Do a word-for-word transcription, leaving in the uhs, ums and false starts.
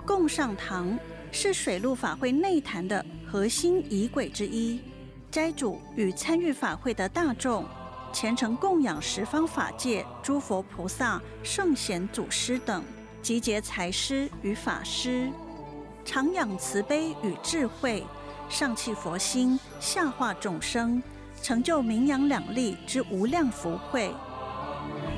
供上堂是水陆法会内坛的核心仪轨之一，斋主与参与法会的大众虔诚供养十方法界诸佛菩萨、圣贤祖师等，集结财师与法师，常养慈悲与智慧，上契佛心，下化众生，成就名扬两利之无量福慧。